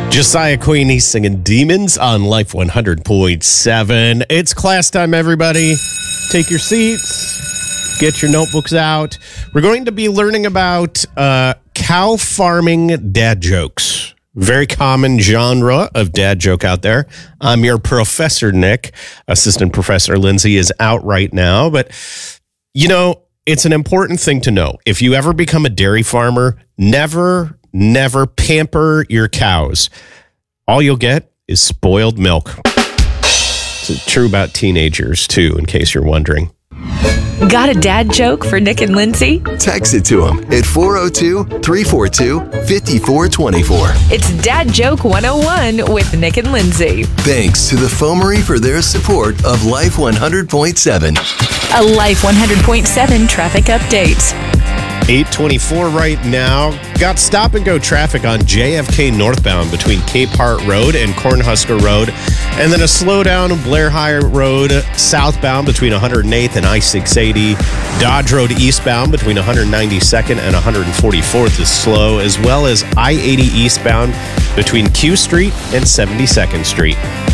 Josiah Queenie singing Demons on Life 100.7. It's class time, everybody. Take your seats. Get your notebooks out. We're going to be learning about cow farming dad jokes. Very common genre of dad joke out there. I'm your Professor Nick. Assistant Professor Lindsay is out right now. But, you know, it's an important thing to know. If you ever become a dairy farmer, never pamper your cows. All you'll get is spoiled milk. It's true about teenagers, too, in case you're wondering. Got a dad joke for Nick and Lindsay? Text it to them at 402-342-5424. It's Dad Joke 101 with Nick and Lindsay. Thanks to the Foamery for their support of Life 100.7. A Life 100.7 traffic update. 824 right now. Got stop and go traffic on JFK northbound between Cape Hart Road and Cornhusker Road. And then a slowdown on Blair High Road southbound between 108th and I-680. Dodge Road eastbound between 192nd and 144th is slow, as well as I-80 eastbound between Q Street and 72nd Street.